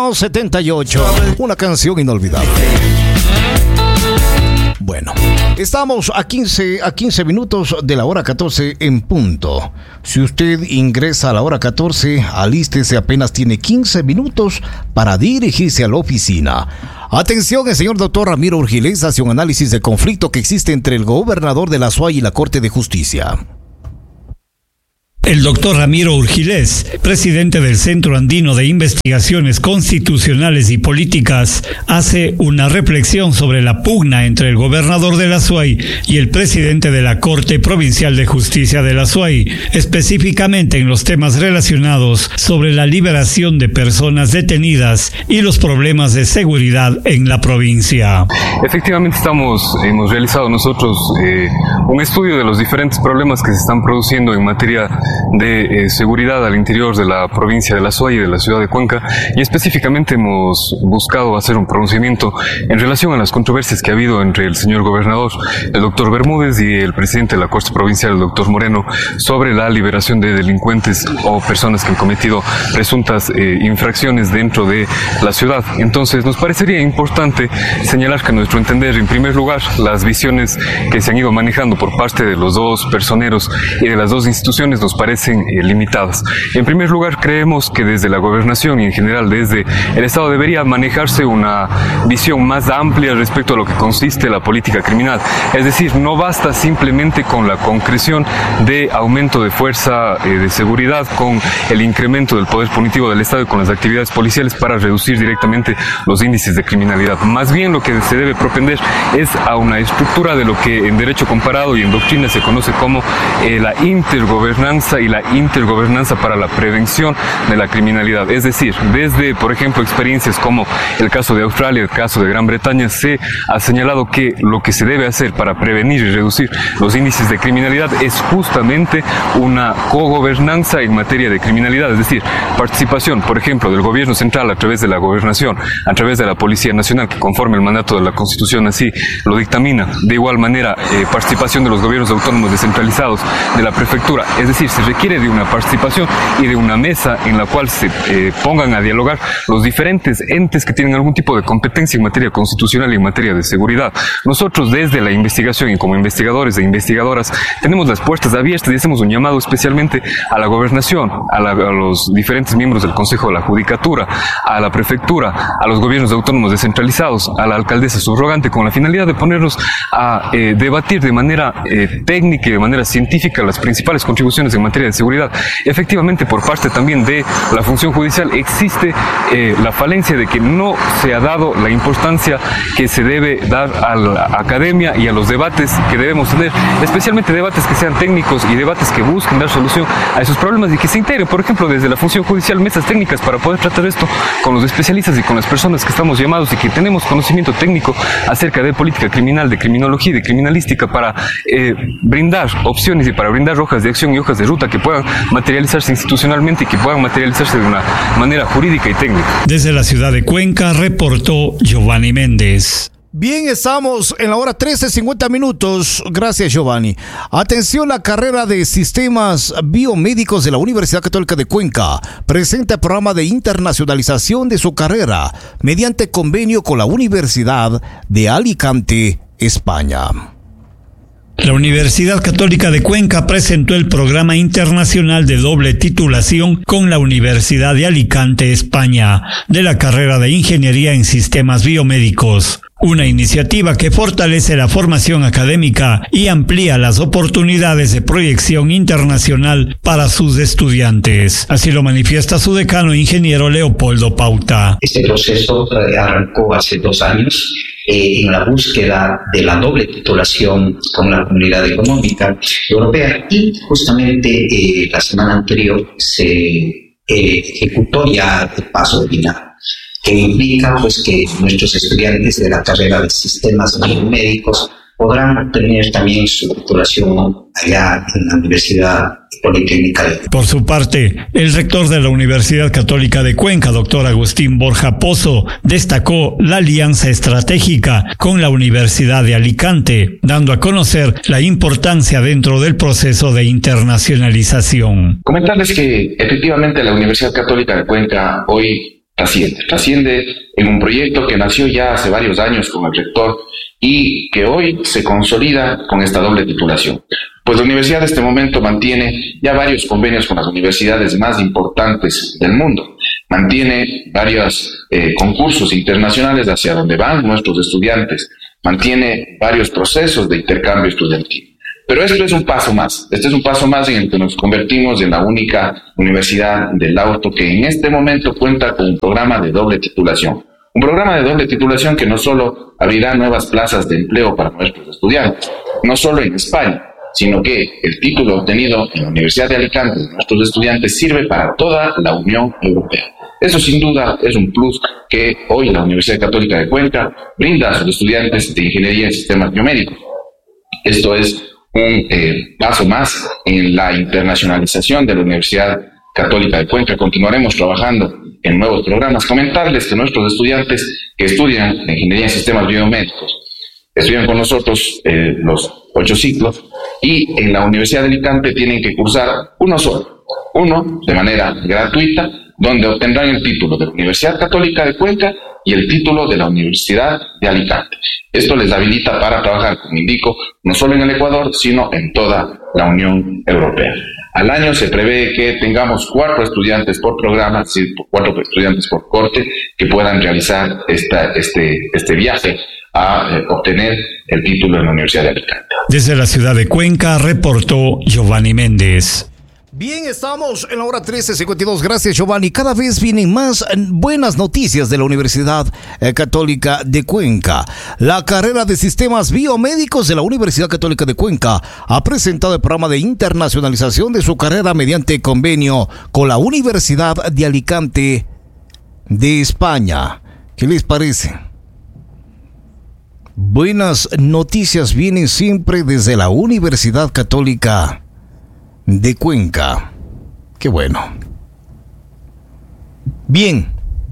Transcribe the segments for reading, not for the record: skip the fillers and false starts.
78, una canción inolvidable. Bueno, estamos a 15 minutos de la hora 14 en punto. Si usted ingresa a la hora 14, alístese, apenas tiene 15 minutos para dirigirse a la oficina. Atención, el señor doctor Ramiro Urgilés hace un análisis del conflicto que existe entre el gobernador de la SUAY y la Corte de Justicia. El doctor Ramiro Urgilés, presidente del Centro Andino de Investigaciones Constitucionales y Políticas, hace una reflexión sobre la pugna entre el gobernador de la SUAY y el presidente de la Corte Provincial de Justicia de la SUAY, específicamente en los temas relacionados sobre la liberación de personas detenidas y los problemas de seguridad en la provincia. Efectivamente hemos realizado nosotros un estudio de los diferentes problemas que se están produciendo en materia de seguridad al interior de la provincia de la SUAY y de la ciudad de Cuenca, y específicamente hemos buscado hacer un pronunciamiento en relación a las controversias que ha habido entre el señor gobernador, el doctor Bermúdez, y el presidente de la Corte Provincial, el doctor Moreno, sobre la liberación de delincuentes o personas que han cometido presuntas infracciones dentro de la ciudad. Entonces nos parecería importante señalar que, a nuestro entender, en primer lugar, las visiones que se han ido manejando por parte de los dos personeros y de las dos instituciones nos parecen limitadas. En primer lugar, creemos que desde la gobernación y en general desde el Estado debería manejarse una visión más amplia respecto a lo que consiste la política criminal. Es decir, no basta simplemente con la concreción de aumento de fuerza de seguridad, con el incremento del poder punitivo del Estado y con las actividades policiales para reducir directamente los índices de criminalidad. Más bien, lo que se debe propender es a una estructura de lo que en derecho comparado y en doctrina se conoce como la intergobernanza y la intergobernanza para la prevención de la criminalidad. Es decir, desde, por ejemplo, experiencias como el caso de Australia, el caso de Gran Bretaña, se ha señalado que lo que se debe hacer para prevenir y reducir los índices de criminalidad es justamente una cogobernanza en materia de criminalidad, es decir, participación, por ejemplo, del gobierno central a través de la gobernación, a través de la Policía Nacional, que conforme el mandato de la Constitución así lo dictamina. De igual manera, participación de los gobiernos autónomos descentralizados, de la prefectura. Es decir, se requiere de una participación y de una mesa en la cual se pongan a dialogar los diferentes entes que tienen algún tipo de competencia en materia constitucional y en materia de seguridad. Nosotros, desde la investigación y como investigadores e investigadoras, tenemos las puertas abiertas y hacemos un llamado especialmente a la gobernación, a los diferentes miembros del Consejo de la Judicatura, a la prefectura, a los gobiernos autónomos descentralizados, a la alcaldesa subrogante, con la finalidad de ponernos a debatir de manera técnica y de manera científica las principales contribuciones en materia de seguridad. Efectivamente, por parte también de la función judicial existe la falencia de que no se ha dado la importancia que se debe dar a la academia y a los debates que debemos tener, especialmente debates que sean técnicos y debates que busquen dar solución a esos problemas y que se integren, por ejemplo, desde la función judicial, mesas técnicas para poder tratar esto con los especialistas y con las personas que estamos llamados y que tenemos conocimiento técnico acerca de política criminal, de criminología y de criminalística, para brindar opciones y para brindar hojas de acción y hojas de ruta que puedan materializarse institucionalmente y que puedan materializarse de una manera jurídica y técnica. Desde la ciudad de Cuenca reportó Giovanni Méndez. Bien, estamos en la hora 13:50 minutos. Gracias, Giovanni. Atención, la carrera de Sistemas Biomédicos de la Universidad Católica de Cuenca presenta el programa de internacionalización de su carrera mediante convenio con la Universidad de Alicante, España. La Universidad Católica de Cuenca presentó el programa internacional de doble titulación con la Universidad de Alicante, España, de la carrera de Ingeniería en Sistemas Biomédicos. Una iniciativa que fortalece la formación académica y amplía las oportunidades de proyección internacional para sus estudiantes. Así lo manifiesta su decano, ingeniero Leopoldo Pauta. Este proceso arrancó hace 2 años en la búsqueda de la doble titulación con la Comunidad Económica Europea, y justamente la semana anterior se ejecutó ya el paso final, que implica pues que nuestros estudiantes de la carrera de sistemas biomédicos podrán obtener también su titulación allá en la Universidad Politécnica. Por su parte, el rector de la Universidad Católica de Cuenca, doctor Agustín Borja Pozo, destacó la alianza estratégica con la Universidad de Alicante, dando a conocer la importancia dentro del proceso de internacionalización. Comentarles que efectivamente la Universidad Católica de Cuenca hoy trasciende en un proyecto que nació ya hace varios años con el rector y que hoy se consolida con esta doble titulación. Pues la universidad en este momento mantiene ya varios convenios con las universidades más importantes del mundo, mantiene varios concursos internacionales hacia donde van nuestros estudiantes, mantiene varios procesos de intercambio estudiantil. Pero esto es un paso más, en el que nos convertimos en la única universidad del Auto que en este momento cuenta con un programa de doble titulación. Un programa de doble titulación que no solo abrirá nuevas plazas de empleo para nuestros estudiantes, no solo en España, sino que el título obtenido en la Universidad de Alicante de nuestros estudiantes sirve para toda la Unión Europea. Eso sin duda es un plus que hoy la Universidad Católica de Cuenca brinda a sus estudiantes de Ingeniería en Sistemas Biomédicos. Esto es un paso más en la internacionalización de la Universidad Católica de Cuenca. Continuaremos trabajando en nuevos programas. Comentarles que nuestros estudiantes que estudian Ingeniería en Sistemas Biomédicos estudian con nosotros los 8 ciclos y en la Universidad de Alicante tienen que cursar uno de manera gratuita, donde obtendrán el título de la Universidad Católica de Cuenca y el título de la Universidad de Alicante. Esto les habilita para trabajar, como indico, no solo en el Ecuador, sino en toda la Unión Europea. Al año se prevé que tengamos 4 estudiantes por programa, es decir, 4 estudiantes por corte, que puedan realizar este viaje a obtener el título en la Universidad de Alicante. Desde la ciudad de Cuenca, reportó Giovanni Méndez. Bien, estamos en la hora 13:52. Gracias, Giovanni. Cada vez vienen más buenas noticias de la Universidad Católica de Cuenca. La carrera de Sistemas Biomédicos de la Universidad Católica de Cuenca ha presentado el programa de internacionalización de su carrera mediante convenio con la Universidad de Alicante de España. ¿Qué les parece? Buenas noticias vienen siempre desde la Universidad Católica de Cuenca. Qué bueno. Bien.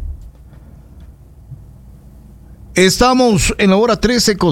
Estamos en la hora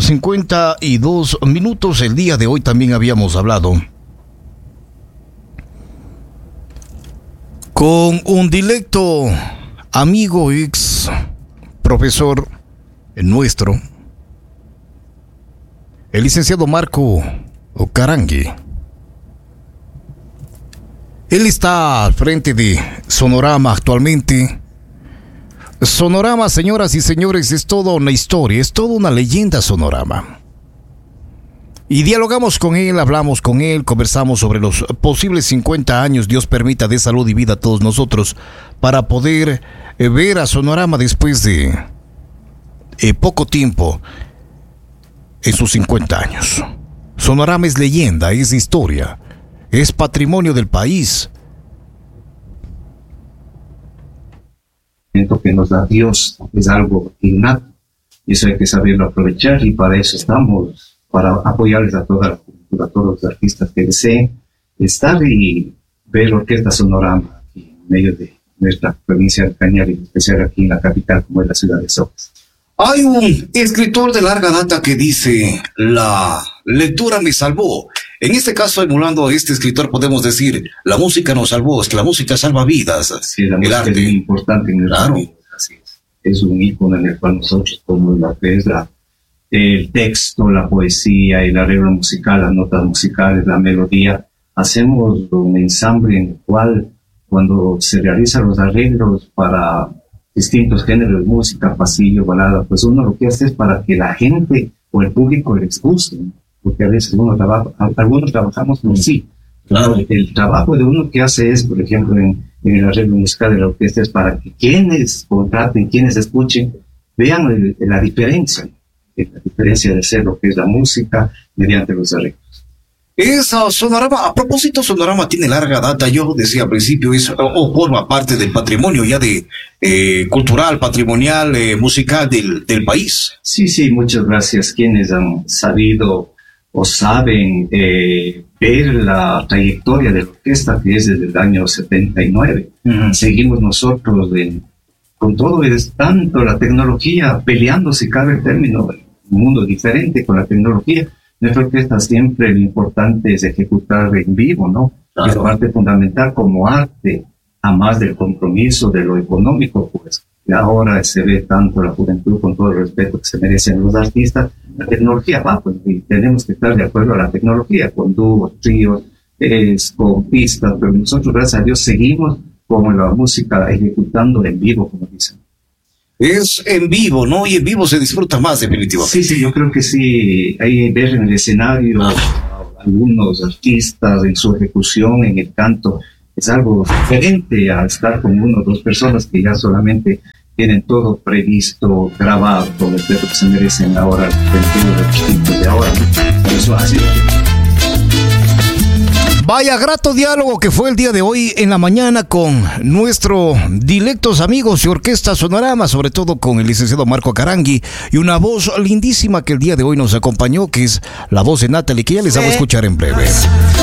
13:52. El día de hoy también habíamos hablado con un directo amigo, ex profesor nuestro, el licenciado Marco Ocarangue. Él está al frente de Sonorama actualmente. Sonorama, señoras y señores, es toda una historia, es toda una leyenda Sonorama. Y dialogamos con él, hablamos con él, conversamos sobre los posibles 50 años, Dios permita, de salud y vida a todos nosotros, para poder ver a Sonorama después de poco tiempo en sus 50 años. Sonorama es leyenda, es historia, es patrimonio del país. Que nos da Dios es algo innato y eso hay que saberlo aprovechar, y para eso estamos, para apoyarles a toda la cultura, a todos los artistas que deseen estar y ver Orquesta Sonorama en medio de nuestra provincia de Cañar, y en especial aquí en la capital, como es la ciudad de Soques. Hay un escritor de larga data que dice: la lectura me salvó. En este caso, emulando a este escritor, podemos decir: la música nos salvó, es que la música salva vidas. Sí, la música es muy importante en nuestra vida. Así es un ícono en el cual nosotros, como lo que es el texto, la poesía, el arreglo musical, las notas musicales, la melodía, hacemos un ensamble en el cual, cuando se realizan los arreglos para distintos géneros de música, pasillo, balada, pues uno lo que hace es para que la gente o el público les guste, ¿no? Porque a veces algunos trabajamos con sí. Claro, el trabajo de uno que hace es, por ejemplo, en el arreglo musical de la orquesta, es para que quienes contraten, quienes escuchen, vean la diferencia de ser lo que es la música mediante los arreglos. Esa Sonorama, a propósito, Sonorama tiene larga data. Yo decía al principio, o forma parte del patrimonio ya de cultural, patrimonial, musical del país. Sí, muchas gracias. Quienes han sabido o saben ver la trayectoria de la orquesta, que es desde el año 79. Seguimos nosotros con todo, es tanto la tecnología peleando, si cabe el término, un mundo diferente con la tecnología. Nuestra orquesta siempre lo importante es ejecutar en vivo, ¿no? Claro. Es parte fundamental como arte, a más del compromiso de lo económico, pues ahora se ve tanto la juventud, con todo el respeto que se merecen los artistas, la tecnología va, pues, y tenemos que estar de acuerdo a la tecnología, con dúos, tríos, con pistas, pero nosotros, gracias a Dios, seguimos con la música ejecutando en vivo, como dicen. Es en vivo, ¿no? Y en vivo se disfruta más, definitivamente. Sí, yo creo que sí. Ahí ver en el escenario a algunos artistas en su ejecución, en el canto, es algo diferente a estar con una o dos personas que ya solamente tienen todo previsto, grabado, con el respeto que se merecen ahora, los tiempos de ahora. Eso así. Vaya grato diálogo que fue el día de hoy en la mañana con nuestros dilectos amigos de Orquesta Sonorama, sobre todo con el licenciado Marco Carangui, y una voz lindísima que el día de hoy nos acompañó, que es la voz de Natalie, que ya les vamos a escuchar en breve.